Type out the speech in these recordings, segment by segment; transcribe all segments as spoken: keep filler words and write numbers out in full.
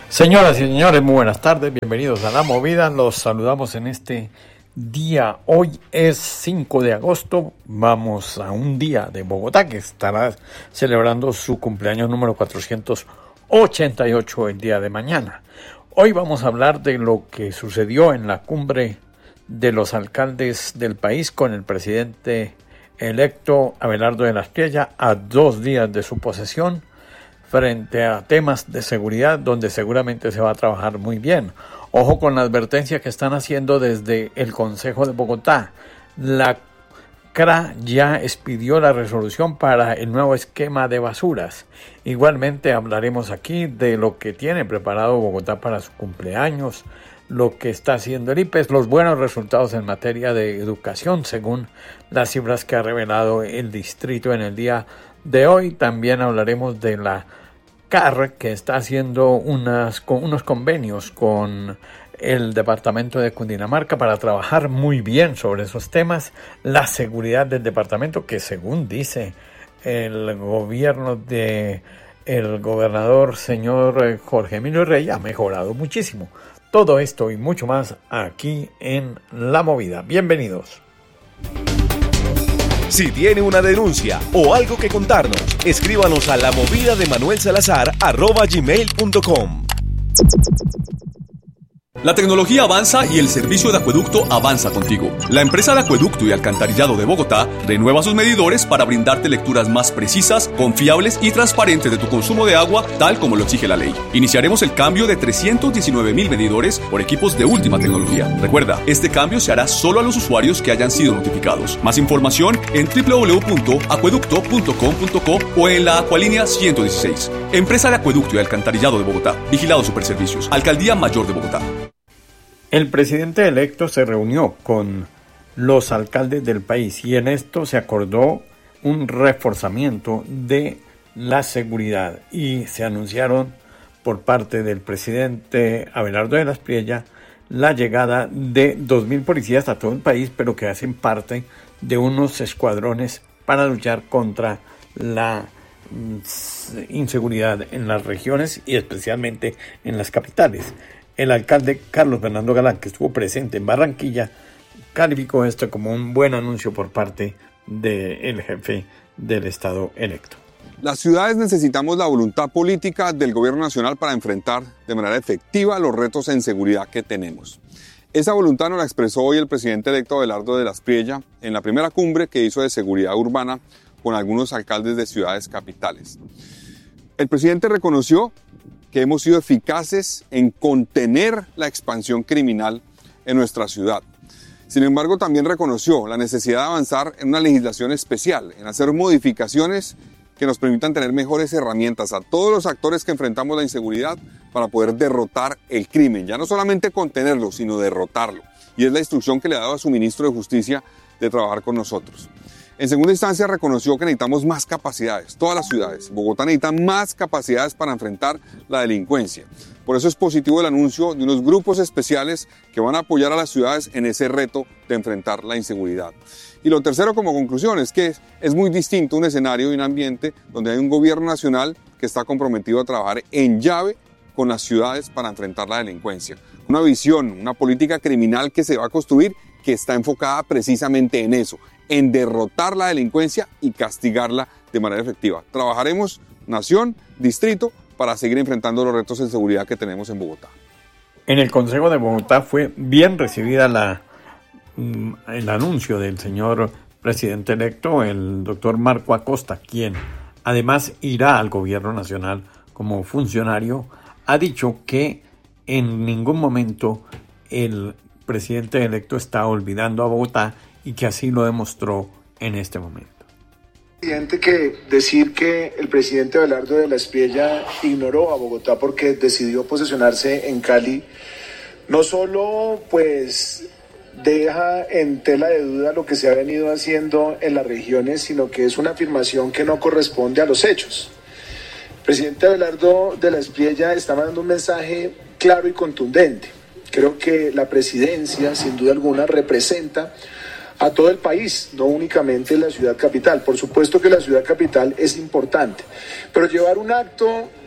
Señoras y señores, muy buenas tardes, bienvenidos a La Movida, los saludamos en este día. Hoy es cinco de agosto, vamos a un día de Bogotá que estará celebrando su cumpleaños número cuatrocientos ochenta y ocho el día de mañana. Hoy vamos a hablar de lo que sucedió en la cumbre de los alcaldes del país con el presidente electo Abelardo de la Espriella a dos días de su posesión, frente a temas de seguridad donde seguramente se va a trabajar muy bien. Ojo con la advertencia que están haciendo desde el Consejo de Bogotá. La C R A ya expidió la resolución para el nuevo esquema de basuras. Igualmente hablaremos aquí de lo que tiene preparado Bogotá para su cumpleaños, lo que está haciendo el I P E S, los buenos resultados en materia de educación según las cifras que ha revelado el distrito en el día de hoy. También hablaremos de la C A R, que está haciendo unas, con unos convenios con el departamento de Cundinamarca para trabajar muy bien sobre esos temas. La seguridad del departamento, que según dice el gobierno de el gobernador señor Jorge Emilio Rey, ha mejorado muchísimo. Todo esto y mucho más aquí en La Movida. Bienvenidos. Si tiene una denuncia o algo que contarnos, escríbanos a la movida de Manuel Salazar arroba gmail punto com. La tecnología avanza y el servicio de acueducto avanza contigo. La empresa de acueducto y alcantarillado de Bogotá renueva sus medidores para brindarte lecturas más precisas, confiables y transparentes de tu consumo de agua, tal como lo exige la ley. Iniciaremos el cambio de trescientos diecinueve mil medidores por equipos de última tecnología. Recuerda, este cambio se hará solo a los usuarios que hayan sido notificados. Más información en doble u doble u doble u punto acueducto punto com punto co o en la Acualínea ciento dieciséis. Empresa de acueducto y alcantarillado de Bogotá. Vigilado Superservicios. Alcaldía Mayor de Bogotá. El presidente electo se reunió con los alcaldes del país y en esto se acordó un reforzamiento de la seguridad y se anunciaron por parte del presidente Abelardo de la Espriella la llegada de dos mil policías a todo el país, pero que hacen parte de unos escuadrones para luchar contra la inseguridad en las regiones y especialmente en las capitales. El alcalde Carlos Fernando Galán, que estuvo presente en Barranquilla, calificó esto como un buen anuncio por parte del jefe del Estado electo. Las ciudades necesitamos la voluntad política del gobierno nacional para enfrentar de manera efectiva los retos en seguridad que tenemos. Esa voluntad nos la expresó hoy el presidente electo Abelardo de la Espriella en la primera cumbre que hizo de seguridad urbana con algunos alcaldes de ciudades capitales. El presidente reconoció que hemos sido eficaces en contener la expansión criminal en nuestra ciudad. Sin embargo, también reconoció la necesidad de avanzar en una legislación especial, en hacer modificaciones que nos permitan tener mejores herramientas a todos los actores que enfrentamos la inseguridad para poder derrotar el crimen. Ya no solamente contenerlo, sino derrotarlo. Y es la instrucción que le ha dado a su ministro de Justicia de trabajar con nosotros. En segunda instancia, reconoció que necesitamos más capacidades, todas las ciudades. Bogotá necesita más capacidades para enfrentar la delincuencia. Por eso es positivo el anuncio de unos grupos especiales que van a apoyar a las ciudades en ese reto de enfrentar la inseguridad. Y lo tercero, como conclusión, es que es muy distinto un escenario y un ambiente donde hay un gobierno nacional que está comprometido a trabajar en llave con las ciudades para enfrentar la delincuencia. Una visión, una política criminal que se va a construir que está enfocada precisamente en eso, en derrotar la delincuencia y castigarla de manera efectiva. Trabajaremos nación, distrito, para seguir enfrentando los retos de seguridad que tenemos en Bogotá. En el Consejo de Bogotá fue bien recibida la, el anuncio del señor presidente electo, el doctor Marco Acosta, quien además irá al gobierno nacional como funcionario. Ha dicho que en ningún momento el presidente electo está olvidando a Bogotá y que así lo demostró en este momento. Evidente que decir que el presidente Abelardo de la Espriella ignoró a Bogotá porque decidió posesionarse en Cali, no solo pues deja en tela de duda lo que se ha venido haciendo en las regiones, sino que es una afirmación que no corresponde a los hechos. El presidente Abelardo de la Espriella está mandando un mensaje claro y contundente. Creo que la presidencia, sin duda alguna, representa a todo el país, no únicamente la ciudad capital. Por supuesto que la ciudad capital es importante, pero llevar un acto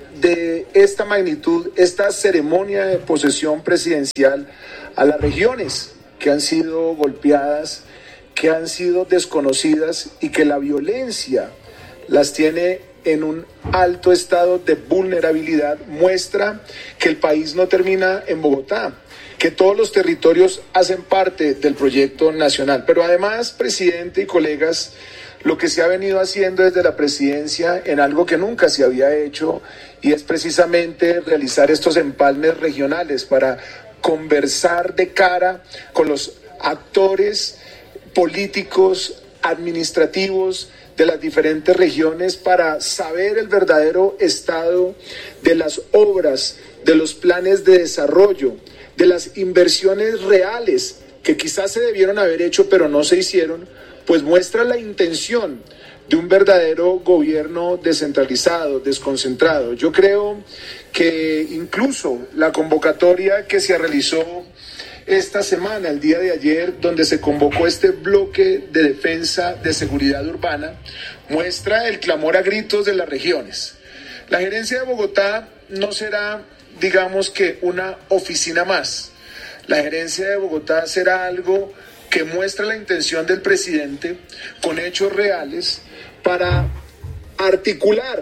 de esta magnitud, esta ceremonia de posesión presidencial a las regiones que han sido golpeadas, que han sido desconocidas y que la violencia las tiene en un alto estado de vulnerabilidad, muestra que el país no termina en Bogotá, que todos los territorios hacen parte del proyecto nacional. Pero además, presidente y colegas, lo que se ha venido haciendo desde la presidencia en algo que nunca se había hecho, y es precisamente realizar estos empalmes regionales para conversar de cara con los actores políticos, administrativos de las diferentes regiones para saber el verdadero estado de las obras, de los planes de desarrollo, de las inversiones reales que quizás se debieron haber hecho pero no se hicieron, pues muestra la intención de un verdadero gobierno descentralizado, desconcentrado. Yo creo que incluso la convocatoria que se realizó esta semana, el día de ayer, donde se convocó este bloque de defensa de seguridad urbana, muestra el clamor a gritos de las regiones. La gerencia de Bogotá no será, digamos que, una oficina más. La gerencia de Bogotá será algo que muestra la intención del presidente con hechos reales para articular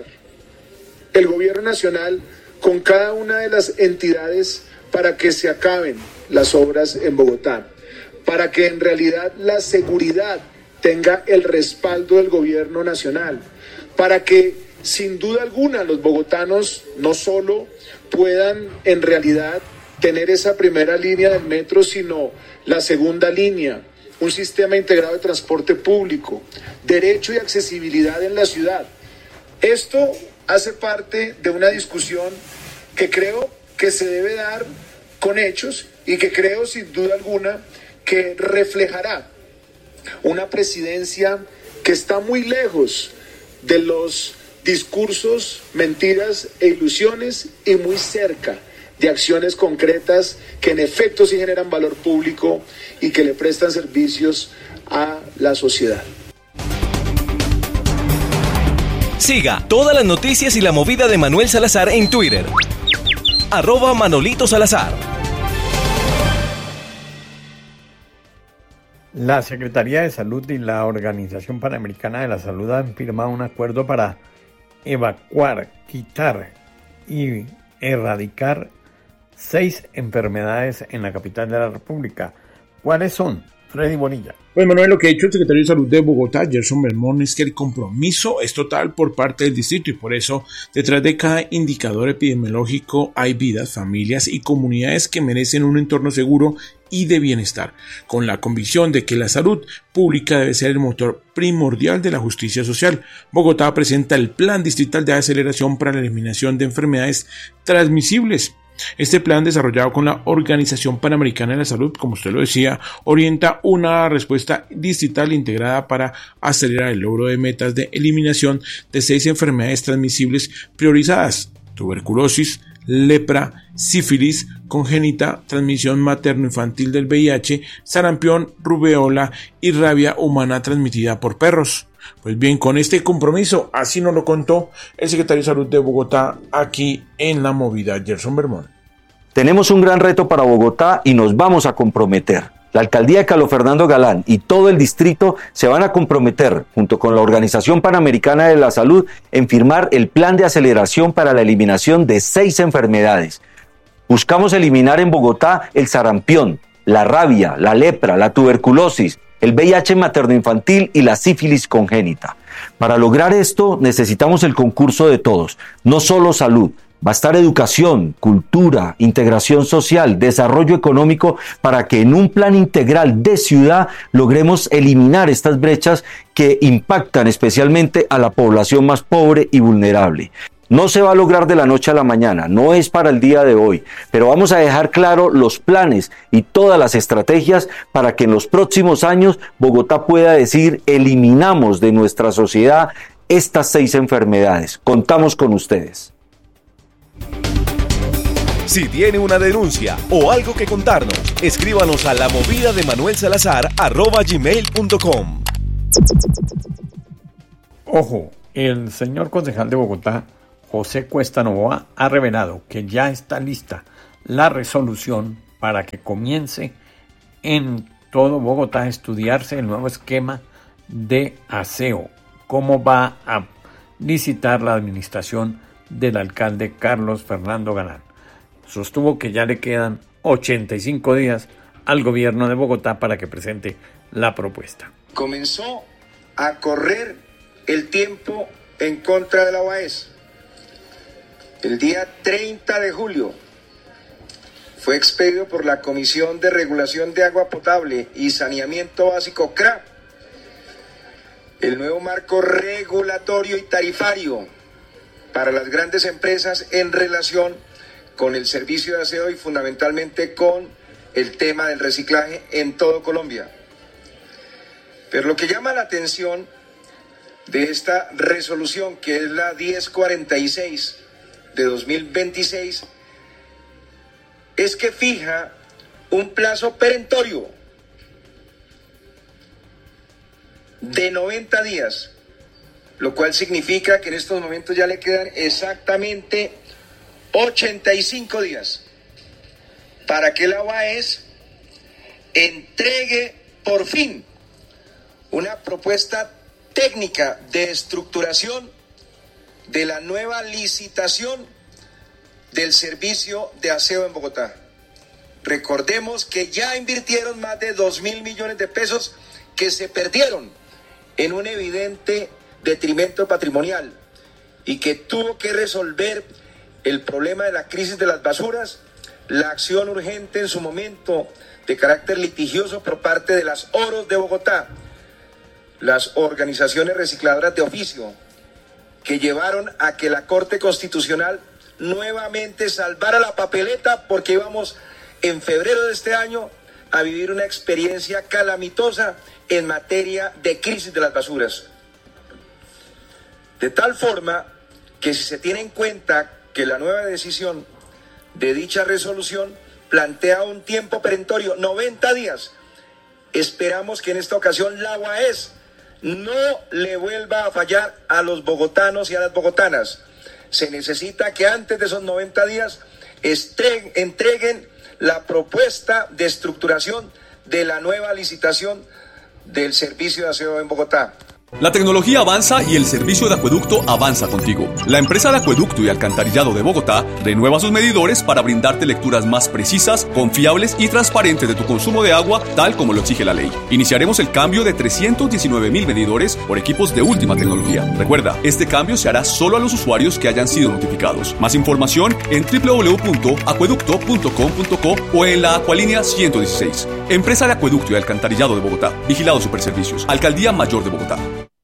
el gobierno nacional con cada una de las entidades para que se acaben las obras en Bogotá, para que en realidad la seguridad tenga el respaldo del gobierno nacional, para que sin duda alguna los bogotanos no solo puedan en realidad tener esa primera línea del metro, sino la segunda línea, un sistema integrado de transporte público, derecho y accesibilidad en la ciudad. Esto hace parte de una discusión que creo que se debe dar con hechos y que creo sin duda alguna que reflejará una presidencia que está muy lejos de los discursos, mentiras e ilusiones y muy cerca de acciones concretas que en efecto sí generan valor público y que le prestan servicios a la sociedad. Siga todas las noticias y la movida de Manuel Salazar en Twitter. Arroba Manolito Salazar. La Secretaría de Salud y la Organización Panamericana de la Salud han firmado un acuerdo para evacuar, quitar y erradicar seis enfermedades en la capital de la República. ¿Cuáles son? Freddy Bonilla. Pues Manuel, lo que ha dicho el secretario de Salud de Bogotá, Gerson Bermón, es que el compromiso es total por parte del distrito y por eso detrás de cada indicador epidemiológico hay vidas, familias y comunidades que merecen un entorno seguro y de bienestar, con la convicción de que la salud pública debe ser el motor primordial de la justicia social. Bogotá presenta el Plan Distrital de Aceleración para la Eliminación de Enfermedades Transmisibles. Este plan, desarrollado con la Organización Panamericana de la Salud, como usted lo decía, orienta una respuesta distrital integrada para acelerar el logro de metas de eliminación de seis enfermedades transmisibles priorizadas: tuberculosis, lepra, sífilis congénita, transmisión materno-infantil del V I H, sarampión, rubeola y rabia humana transmitida por perros. Pues bien, con este compromiso, así nos lo contó el secretario de Salud de Bogotá aquí en La Movida, Gerson Bermón. Tenemos un gran reto para Bogotá y nos vamos a comprometer. La alcaldía de Carlos Fernando Galán y todo el distrito se van a comprometer, junto con la Organización Panamericana de la Salud, en firmar el plan de aceleración para la eliminación de seis enfermedades. Buscamos eliminar en Bogotá el sarampión, la rabia, la lepra, la tuberculosis, el V I H materno-infantil y la sífilis congénita. Para lograr esto necesitamos el concurso de todos, no solo salud. Va a estar educación, cultura, integración social, desarrollo económico, para que en un plan integral de ciudad logremos eliminar estas brechas que impactan especialmente a la población más pobre y vulnerable. No se va a lograr de la noche a la mañana, no es para el día de hoy, pero vamos a dejar claro los planes y todas las estrategias para que en los próximos años Bogotá pueda decir: eliminamos de nuestra sociedad estas seis enfermedades. Contamos con ustedes. Si tiene una denuncia o algo que contarnos, escríbanos a la movida de Manuel Salazar arroba gmail punto com. Ojo, el señor concejal de Bogotá, José Cuesta Novoa, ha revelado que ya está lista la resolución para que comience en todo Bogotá a estudiarse el nuevo esquema de aseo, cómo va a licitar la administración del alcalde Carlos Fernando Galán. Sostuvo que ya le quedan ochenta y cinco días al gobierno de Bogotá para que presente la propuesta. Comenzó a correr el tiempo en contra de la O A E S. El día treinta de julio fue expedido por la Comisión de Regulación de Agua Potable y Saneamiento Básico C R A el nuevo marco regulatorio y tarifario para las grandes empresas en relación con el servicio de aseo y fundamentalmente con el tema del reciclaje en todo Colombia. Pero lo que llama la atención de esta resolución, que es la diez cuarenta y seis de dos mil veintiséis, es que fija un plazo perentorio de noventa días, lo cual significa que en estos momentos ya le quedan exactamente ochenta y cinco días para que la O A E S entregue por fin una propuesta técnica de estructuración de la nueva licitación del servicio de aseo en Bogotá. Recordemos que ya invirtieron más de dos mil millones de pesos que se perdieron en un evidente detrimento patrimonial y que tuvo que resolver el problema de la crisis de las basuras, la acción urgente en su momento de carácter litigioso por parte de las Oros de Bogotá, las organizaciones recicladoras de oficio, que llevaron a que la Corte Constitucional nuevamente salvara la papeleta, porque íbamos en febrero de este año a vivir una experiencia calamitosa en materia de crisis de las basuras. De tal forma que si se tiene en cuenta que la nueva decisión de dicha resolución plantea un tiempo perentorio, noventa días, esperamos que en esta ocasión la O A E S no le vuelva a fallar a los bogotanos y a las bogotanas. Se necesita que antes de esos noventa días estren, entreguen la propuesta de estructuración de la nueva licitación del servicio de aseo en Bogotá. La tecnología avanza y el servicio de acueducto avanza contigo. La empresa de acueducto y alcantarillado de Bogotá renueva sus medidores para brindarte lecturas más precisas, confiables y transparentes de tu consumo de agua, tal como lo exige la ley. Iniciaremos el cambio de trescientos diecinueve mil medidores por equipos de última tecnología. Recuerda, este cambio se hará solo a los usuarios que hayan sido notificados. Más información en doble u doble u doble u punto acueducto punto com punto co o en la Acualínea ciento dieciséis. Empresa de acueducto y alcantarillado de Bogotá. Vigilado Superservicios. Alcaldía Mayor de Bogotá.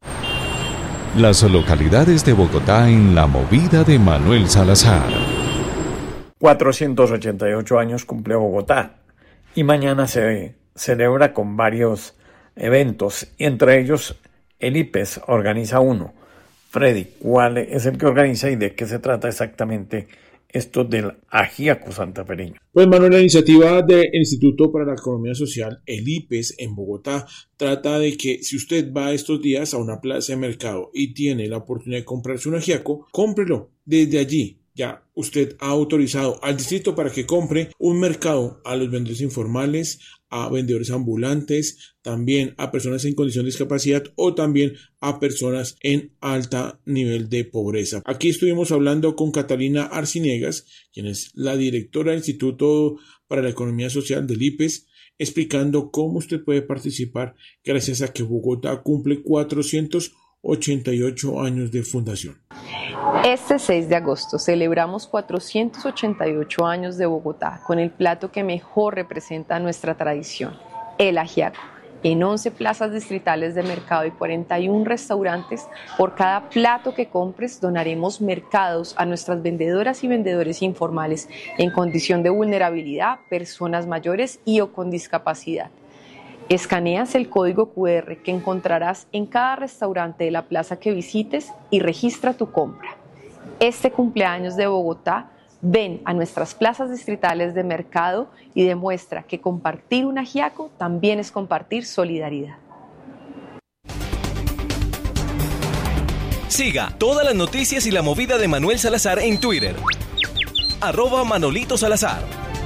Las localidades de Bogotá en la movida de Manuel Salazar. cuatrocientos ochenta y ocho años cumple Bogotá y mañana se celebra con varios eventos, y entre ellos el I P E S organiza uno. Freddy, ¿cuál es el que organiza y de qué se trata exactamente esto del ajiaco santafereño? Pues Manuel, la iniciativa del Instituto para la Economía Social, el I P E S en Bogotá, trata de que si usted va estos días a una plaza de mercado y tiene la oportunidad de comprarse un ajiaco, cómprelo desde allí. Ya usted ha autorizado al distrito para que compre un mercado a los vendedores informales, a vendedores ambulantes, también a personas en condición de discapacidad o también a personas en alta nivel de pobreza. Aquí estuvimos hablando con Catalina Arciniegas, quien es la directora del Instituto para la Economía Social del I P E S, explicando cómo usted puede participar gracias a que Bogotá cumple cuatrocientos ochenta y ocho años de fundación. Este seis de agosto celebramos cuatrocientos ochenta y ocho años de Bogotá con el plato que mejor representa nuestra tradición, el ajiaco. En once plazas distritales de mercado y cuarenta y uno restaurantes, por cada plato que compres donaremos mercados a nuestras vendedoras y vendedores informales en condición de vulnerabilidad, personas mayores y o con discapacidad. Escaneas el código cu erre que encontrarás en cada restaurante de la plaza que visites y registra tu compra. Este cumpleaños de Bogotá, ven a nuestras plazas distritales de mercado y demuestra que compartir un ajiaco también es compartir solidaridad. Siga todas las noticias y la movida de Manuel Salazar en Twitter. Arroba Manolito Salazar.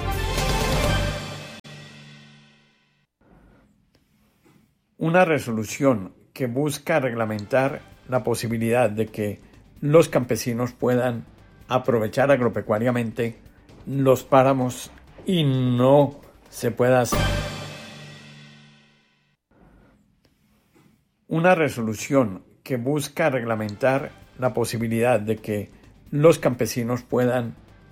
Una resolución que busca reglamentar la posibilidad de que los campesinos puedan aprovechar agropecuariamente los páramos y no se pueda hacer. Una resolución que busca reglamentar la posibilidad de que los campesinos puedan